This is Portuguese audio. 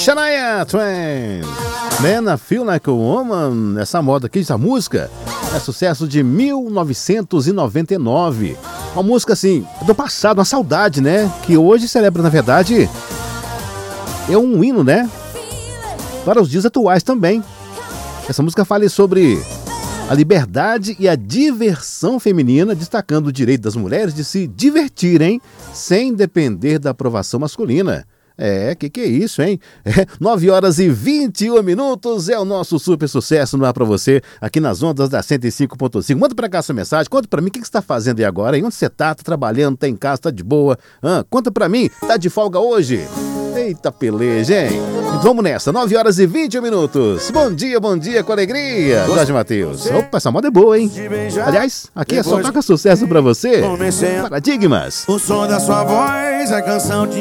Shania Twain, Man, I Feel Like a Woman. Essa moda aqui, essa música é sucesso de 1999. Uma música assim, do passado, uma saudade, né? Que hoje celebra, na verdade, é um hino, né? Para os dias atuais também. Essa música fala sobre a liberdade e a diversão feminina, destacando o direito das mulheres de se divertirem sem depender da aprovação masculina. Que é isso, hein? 9 horas e 21 minutos é o nosso super sucesso no ar pra você, aqui nas ondas da 105.5. Manda pra cá sua mensagem, conta pra mim o que você tá fazendo aí agora, hein? Onde você tá? Tá trabalhando, tá em casa, tá de boa? Conta pra mim, tá de folga hoje? Eita peleja, hein? Então vamos nessa, 9 horas e 21 minutos. Bom dia com alegria, Jorge Mateus. Opa, essa moda é boa, hein? Aliás, aqui é só toca sucesso pra você. Paradigmas. O som da sua voz, a canção de